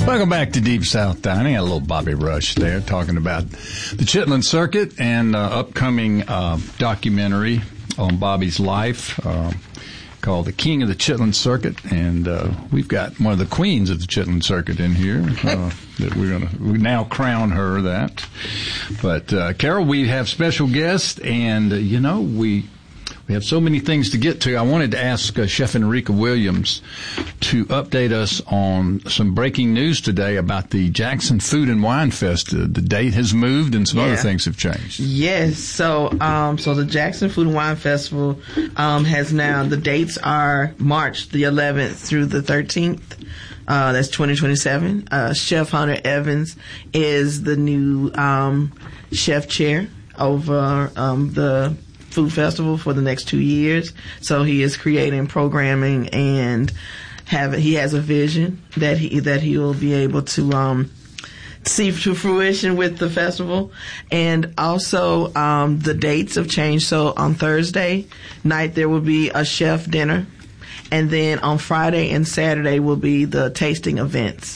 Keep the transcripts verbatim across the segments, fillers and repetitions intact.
Welcome back to Deep South Dining. A little Bobby Rush there talking about the Chitlin Circuit and uh, upcoming uh, documentary on Bobby's life uh, called The King of the Chitlin Circuit. And uh, we've got one of the queens of the Chitlin Circuit in here uh, that we're going to we now crown her that. But, uh, Carol, we have special guests, and, uh, you know, we... We have so many things to get to. I wanted to ask uh, Chef Enrica Williams to update us on some breaking news today about the Jackson Food and Wine Fest. Uh, the date has moved and some yeah. other things have changed. Yes. So, um, so the Jackson Food and Wine Festival um, has now, the dates are March the eleventh through the thirteenth. Uh, that's twenty twenty-seven. Uh, Chef Hunter Evans is the new um, chef chair over um, the food festival for the next two years. So he is creating programming and have he has a vision that he that he will be able to um, see to fruition with the festival. And also um, the dates have changed. So on Thursday night there will be a chef dinner, and then on Friday and Saturday will be the tasting events.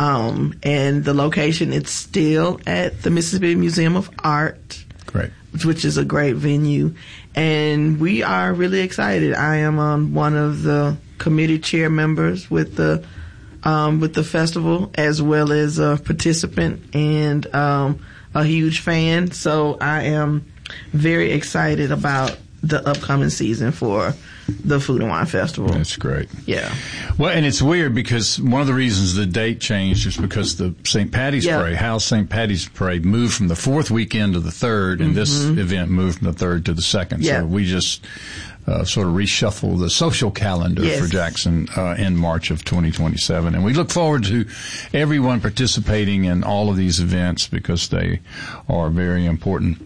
Um, and the location, it's still at the Mississippi Museum of Art. Great. Which is a great venue, and we are really excited. I am um, one of the committee chair members with the um, with the festival, as well as a participant and um, a huge fan. So I am very excited about the upcoming season for the Food and Wine Festival. That's great. Yeah. Well, and it's weird because one of the reasons the date changed is because the Saint Patty's yeah. Parade, House Saint Patty's Parade, moved from the fourth weekend to the third, and mm-hmm. this event moved from the third to the second. Yeah. So we just uh, sort of reshuffle the social calendar yes. for Jackson uh, in March of twenty twenty-seven. And we look forward to everyone participating in all of these events because they are very important.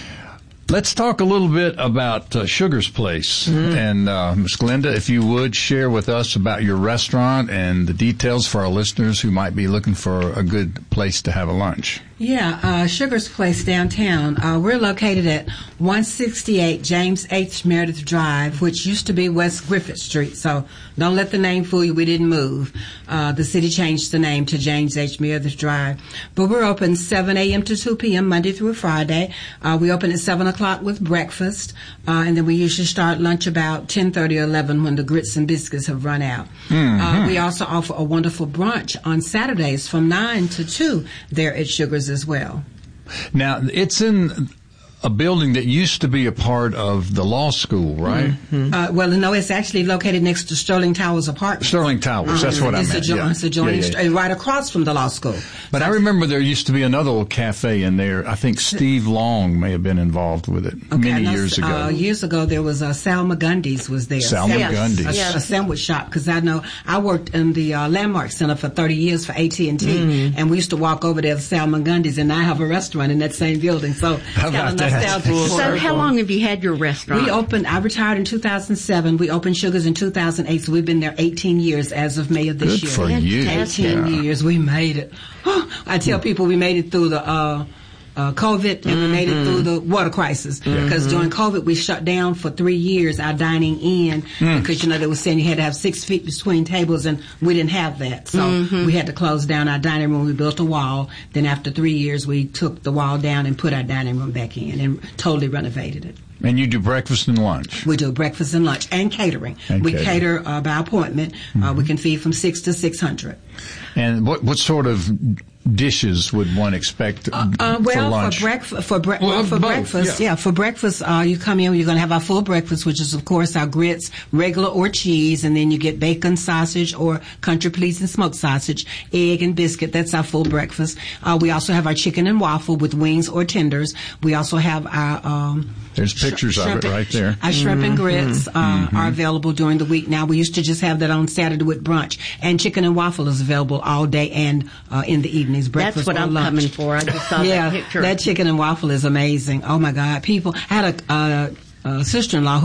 Let's talk a little bit about uh, Sugar's Place. Mm-hmm. And uh, Miz Glenda, if you would share with us about your restaurant and the details for our listeners who might be looking for a good place to have a lunch. Yeah, uh, Sugar's Place downtown. Uh, we're located at one sixty-eight James H. Meredith Drive, which used to be West Griffith Street. So don't let the name fool you. We didn't move. Uh, the city changed the name to James H. Meredith Drive. But we're open seven a.m. to two p.m. Monday through Friday. Uh, we open at seven o'clock with breakfast. Uh, and then we usually start lunch about ten thirty or eleven when the grits and biscuits have run out. Mm-hmm. Uh, we also offer a wonderful brunch on Saturdays from nine to two there at Sugar's as well. Now, it's in a building that used to be a part of the law school, right? Mm-hmm. Uh, well, no, it's actually located next to Sterling Towers Apartments. Sterling Towers, that's um, what I meant. Adjo- yeah. It's adjoining, yeah, yeah. right across from the law school. But so I remember there used to be another little cafe in there. I think Steve Long may have been involved with it okay, many know, years ago. Uh, years ago, there was uh, Sal McGundy's was there. Sal yes. McGundy's. A, yes. a sandwich shop, because I know I worked in the uh, Landmark Center for thirty years for A T and T, mm-hmm. and we used to walk over there to Sal McGundy's, and I have a restaurant in that same building. So How it's kind about of nostalgic. So how long have you had your restaurant? We opened, I retired in two thousand seven. We opened Sugar's in two thousand eight, so we've been there eighteen years as of May of this Good year. for you. eighteen yeah. years. We made it. I tell people we made it through the uh, uh, COVID and mm-hmm. we made it through the water crisis. Because mm-hmm. during COVID we shut down for three years our dining in mm. because, you know, they were saying you had to have six feet between tables and we didn't have that. So mm-hmm. we had to close down our dining room. We built a wall. Then after three years we took the wall down and put our dining room back in and totally renovated it. And you do breakfast and lunch? We do breakfast and lunch and catering. And we catering. cater uh, by appointment. Mm-hmm. Uh, we can feed from six to six hundred. And what what sort of dishes would one expect uh, uh, well, for lunch? For, breakf- for, bre- well, well, for both, breakfast, yeah. yeah, for breakfast, uh, you come in, you're going to have our full breakfast, which is, of course, our grits, regular or cheese, and then you get bacon, sausage, or country pleasing smoked sausage, egg, and biscuit. That's our full breakfast. Uh, we also have our chicken and waffle with wings or tenders. We also have our... Um, There's pictures sh- of it right there. Our shrimp mm-hmm. and grits uh, mm-hmm. are available during the week now. We used to just have that on Saturday with brunch. And chicken and waffle is available all day and uh, in the evenings. Breakfast That's what or I'm lunch. coming for. I just saw yeah, that picture. That chicken and waffle is amazing. Oh, my God. People, I had a, uh, a sister-in-law who